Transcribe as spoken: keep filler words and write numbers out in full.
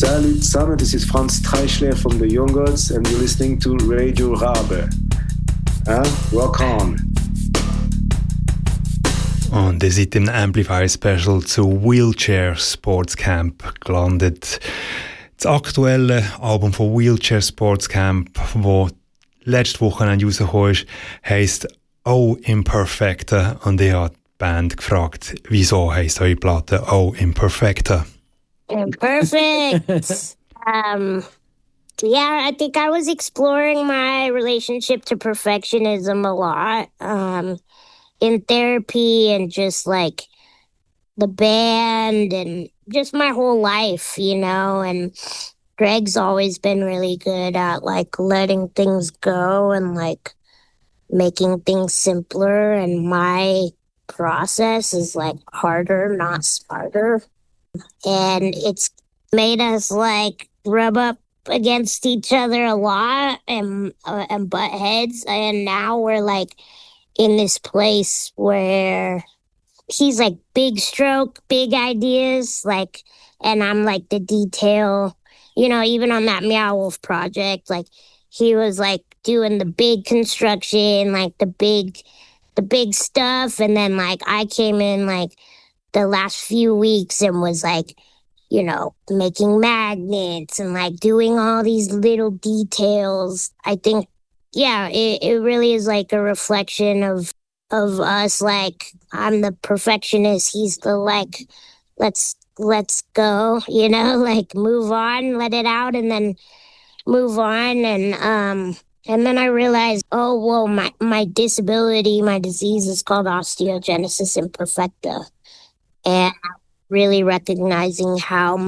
Salut zusammen, this is Franz Treischler from the Young Gods and you're listening to Radio Rabe. Huh? Rock on! Und ihr seid im Amplifier Special zu Wheelchair Sports Camp gelandet. Das aktuelle Album von Wheelchair Sports Camp, das letzte Woche rausgekommen ist, heisst Oh Imperfecta. Und ich habe die Band gefragt, wieso heisst eure Platte Oh Imperfecta? Imperfect! um, yeah, I think I was exploring my relationship to perfectionism a lot. Um, in therapy and just like the band and just my whole life, you know, and Greg's always been really good at like letting things go and like making things simpler, and my process is like harder, not smarter. And it's made us like rub up against each other a lot and uh, and butt heads, and now we're like in this place where he's like big stroke, big ideas, like, and I'm like the detail, you know, even on that Meow Wolf project, like he was like doing the big construction, like the big, the big stuff. And then like I came in like the last few weeks and was like, you know, making magnets and like doing all these little details. I think Yeah, it, it really is like a reflection of of us. Like I'm the perfectionist, he's the like, let's let's go, you know, like move on, let it out, and then move on. And um, and then I realized, oh well, my my disability, my disease is called osteogenesis imperfecta, and really recognizing how